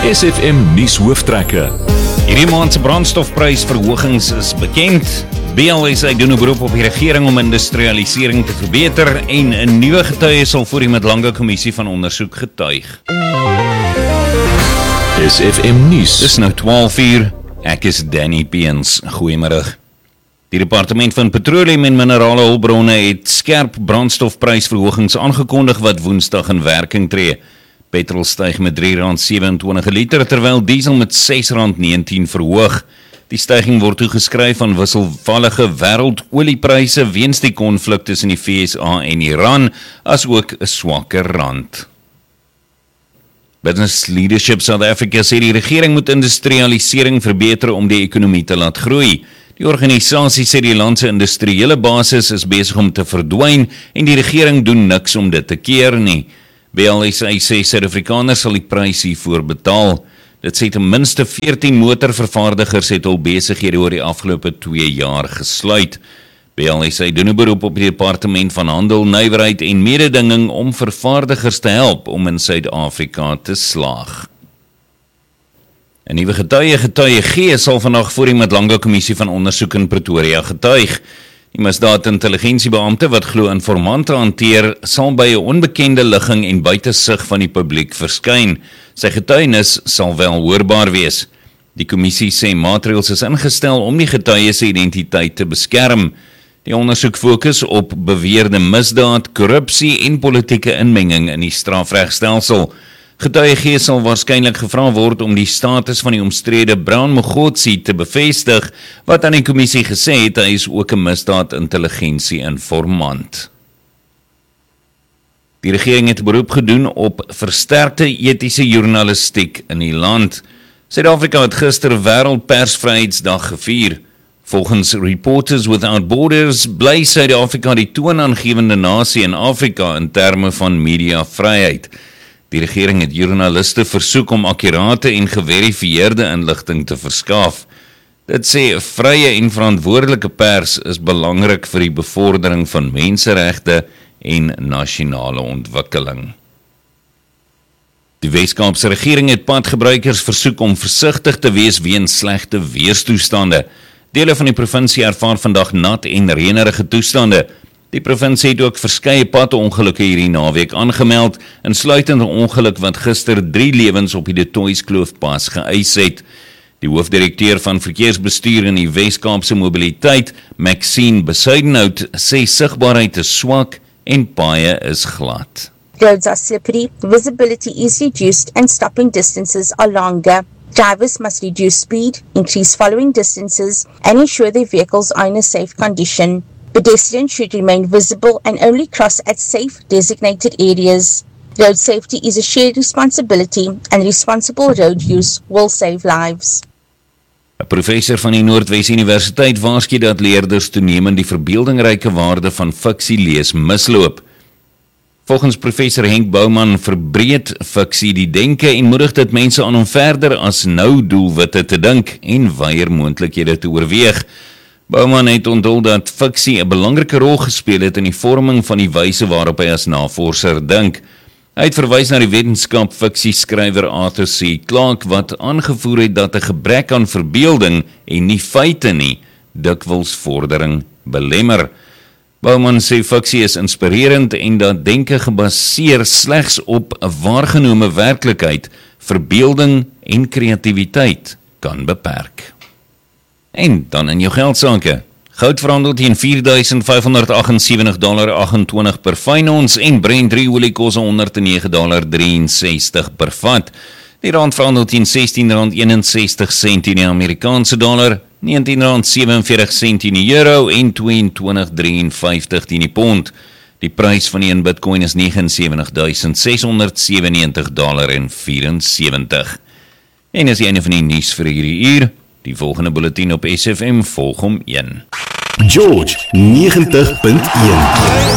SFM nuus hooftrekke. Hierdie maand se brandstofprysverhogings is bekend. BLS doen 'n beroep op die regering om industrialisering te verbeter en 'n nuwe getuie sal voor die Madlanga Kommissie van ondersoek getuig. SFM nuus. Dis nou 12:00. Ek is Danny Peens. Goeiemiddag. Die Departement van Petroleum en Minerale Hulpbronne het skerp brandstofprysverhogings aangekondig wat Woensdag in werking tree. Petrol styg met R3.27 liter, terwyl diesel met R6.19 verhoog. Die styging word toegeskryf aan wisselvallige wêreldoliepryse weens die konflik tussen die VSA en Iran, as ook 'n swakker rand. Business Leadership South Africa sê die regering moet industrialisering verbeter om die ekonomie te laat groei. Die organisasie sê die land se industriële basis is besig om te verdwyn en die regering doen niks om dit te keer nie. BLS sê Suid-Afrikaners sal die prys hiervoor betaal. Dit sê ten minste 14 motorvervaardigers het al besighede oor die afgelope 2 jaar gesluit. BLS doen 'n beroep op die Departement van Handel, Nywerheid en Mededinging om vervaardigers te help om in Suid-Afrika te slaag. 'n Nuwe getuie G sal vandag voor die Madlanga Kommissie van ondersoek in Pretoria getuig. Die misdaadintelligensiebeampte wat glo informante hanteer, sal by 'n onbekende ligging en buite sig van die publiek verskyn. Sy getuienis sal wel hoorbaar wees. Die kommissie sê maatreëls is ingestel om die getuie se identiteit te beskerm. Die ondersoek fokus op beweerde misdaad, korrupsie en politieke inmenging in die strafregstelsel. Getuie G sal waarskynlik gevra word om die status van die omstrede Brown Mogotsi te bevestig, wat aan die kommissie gesê het hy is ook 'n misdaad-intelligensie-informant. Die regering het beroep gedoen op versterkte etiese journalistiek in die land. Suid-Afrika het gister Wêreldpersvryheidsdag gevier. Volgens Reporters Without Borders bly Suid-Afrika die toonaangewende nasie in Afrika in terme van mediavryheid. Die regering het joernaliste versoek om akkurate en geverifieerde inligting te verskaf. Dit sê 'n vrye en verantwoordelike pers is belangrik vir die bevordering van menseregte en nasionale ontwikkeling. Die Weskaapse regering het padgebruikers versoek om versigtig te wees weens slegte weerstoestande. Dele van die provinsie ervaar vandag nat en reënerige toestande. Die provinsie het ook verskeie padongelukke hierdie naweek aangemeld, insluitend 'n ongeluk wat gister 3 lewens op die De Toys-Kloofpas geëis het. Die hoofdirekteur van verkeersbestuur in die Weskaapse mobiliteit, Maxine Besuidenhout, sê sigbaarheid is swak en paaie is glad. Roads are slippery, visibility is reduced and stopping distances are longer. Drivers must reduce speed, increase following distances and ensure their vehicles are in a safe condition. Pedestrians should remain visible and only cross at safe designated areas. Road safety is a shared responsibility and responsible road use will save lives. 'n Professor van die Noordwes Universiteit waarsku dat leerders toenemend die verbeeldingryke waarde van fiksie lees misloop. Volgens professor Henk Bouman verbreed fiksie die denke en moedig dit mense aan om verder as nou doelwitte te dink en weier moontlikhede te oorweeg. Bouman het onthul dat fiksie 'n belangrike rol gespeel het in die vorming van die wyse waarop hy as navorser dink. Hy het verwys na die wetenskap fiksieskrywer Arthur C. Clarke wat aangevoer het dat 'n gebrek aan verbeelding en nie feite nie dikwels vordering belemmer. Bouman sê fiksie is inspirerend en dat denke gebaseer slegs op 'n waargenome werklikheid, verbeelding en kreatiwiteit kan beperk. En dan in jou geldsake. Goud verhandel teen $4,578.28 per fyn ons en Brent olie kos $109.63 per vat. Die rand verhandel teen R16.61 in die Amerikaanse dollar, R19.47 in die euro en $22.53 in die pond. Die prys van 1 Bitcoin is $79,697.74. En is die einde van die nuus vir hierdie uur. Die volgende bulletin op SFM volg om 1. George 90.1